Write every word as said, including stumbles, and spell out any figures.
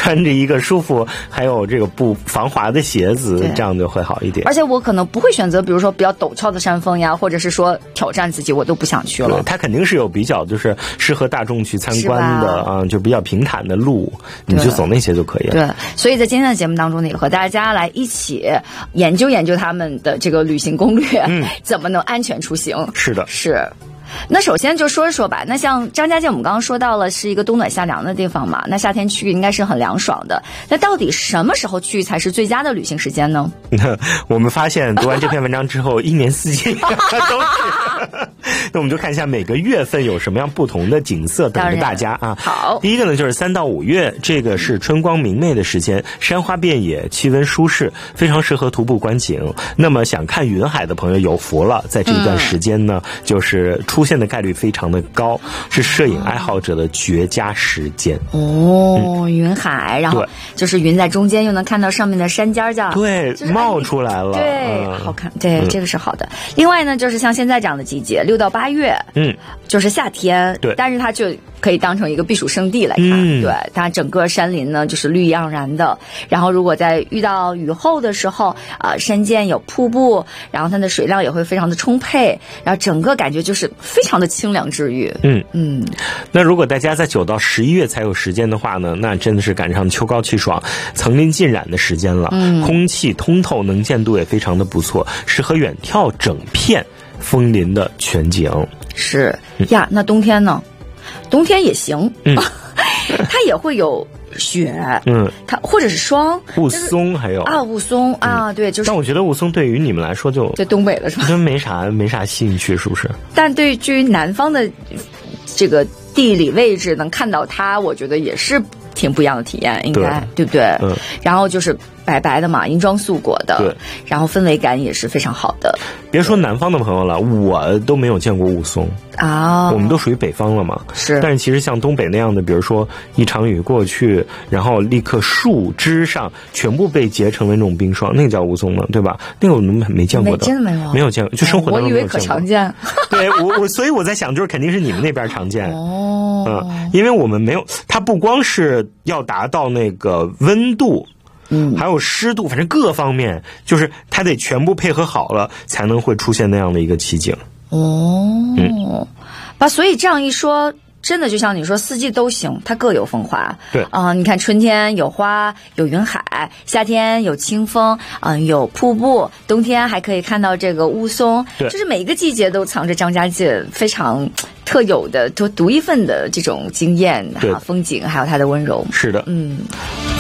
穿着一个舒服还有这个不防滑的鞋子，这样就会好一点。 而且我可能不会选择比如说比较陡峭的山峰呀，或者是说挑战自己，我都不想去了。 它肯定是有比较就是适合大众去参观的啊，就比较平坦的路，你就走那些就可以了。 对，所以在今天的节目当中呢，也和大家来一起研究研究他们的这个旅行攻略，嗯，怎么能安全出行。 是的， 是。那首先就说说吧，那像张家界我们刚刚说到了是一个冬暖夏凉的地方嘛，那夏天去应该是很凉爽的，那到底什么时候去才是最佳的旅行时间呢？ 我们发现读完这篇文章之后一年四季都是那我们就看一下每个月份有什么样不同的景色等着大家啊。 好， 第一个呢就是三到五月，这个是春光明媚的时间，山花遍野，气温舒适，非常适合徒步观景。那么想看云海的朋友有福了，在这一段时间呢、嗯、就是出现的概率非常的高，是摄影爱好者的绝佳时间。 哦、嗯、云海，然后就是云在中间，又能看到上面的山尖叫， 对、就是、冒出来了， 对、嗯、好看，对、嗯、这个是好的。另外呢就是像现在这样的季节，六到八月，嗯，就是夏天，对，但是它就可以当成一个避暑胜地来看、嗯、对，它整个山林呢就是绿意盎然的，然后如果在遇到雨后的时候啊、呃，山涧有瀑布，然后它的水量也会非常的充沛，然后整个感觉就是非常的清凉治愈。 嗯嗯，那如果大家在九到十一月才有时间的话呢，那真的是赶上秋高气爽、层林尽染的时间了。嗯，空气通透，能见度也非常的不错，适合远眺整片枫林的全景。 是呀，那冬天呢？冬天也行，嗯，它也会有雪，嗯，它或者是霜、 雾凇，还有啊雾凇啊，对，就是。 但我觉得雾凇对于你们来说就在东北了，是吧？ 真没啥没啥兴趣，是不是？ 但对于南方的这个地理位置，能看到它，我觉得也是挺不一样的体验，应该 对, 对不对？嗯。然后就是白白的嘛，银装素裹的，对，然后氛围感也是非常好的。 别说南方的朋友了，我都没有见过雾凇啊，我们都属于北方了嘛。 是， 但是其实像东北那样的，比如说一场雨过去，然后立刻树枝上全部被结成了那种冰霜，那个叫雾凇嘛，对吧？那个我们没见过的， 真的没有， 没有见过，就生活当中没有见过。 我以为可常见。 对我我，所以我在想，就是肯定是你们那边常见哦，嗯，因为我们没有，它不光是要达到那个温度。嗯，还有湿度，反正各方面，就是它得全部配合好了，才能会出现那样的一个奇景。 哦，嗯，吧，所以这样一说，真的就像你说，四季都行，它各有风华。对啊、呃，你看春天有花有云海，夏天有清风，嗯、呃，有瀑布，冬天还可以看到这个雾凇。对，就是每一个季节都藏着张家界非常特有的、独独一份的这种经验、哈风景，还有它的温柔。 是的， 嗯。